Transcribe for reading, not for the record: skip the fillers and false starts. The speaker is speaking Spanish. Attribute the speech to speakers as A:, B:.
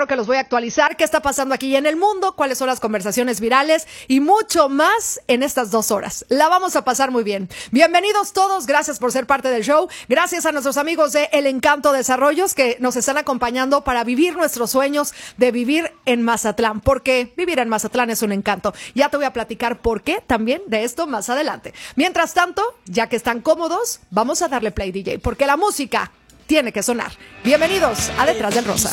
A: claro que los voy a actualizar. ¿Qué está pasando aquí en el mundo? ¿Cuáles son las conversaciones virales? Y mucho más en estas 2 horas. La vamos a pasar muy bien. Bienvenidos todos. Gracias por ser parte del show. Gracias a nuestros amigos de El Encanto Desarrollos que nos están acompañando para vivir nuestros sueños de vivir en Mazatlán. Porque vivir en Mazatlán es un encanto. Ya te voy a platicar por qué también de esto más adelante. Mientras tanto, ya que están cómodos, vamos a darle play, DJ, porque la música tiene que sonar. Bienvenidos a Detrás del Rosa.